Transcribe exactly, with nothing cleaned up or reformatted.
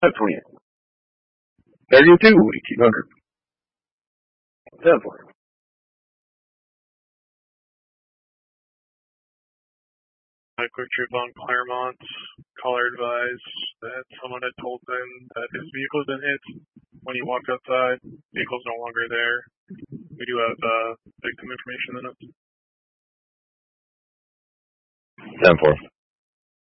twenty-eight. thirty-two, eighteen hundred. ten four. A quick trip on Claremont. Caller advised that someone had told them that his vehicle had been hit. When he walked outside, vehicle's no longer there. We do have uh, victim information in it. ten four.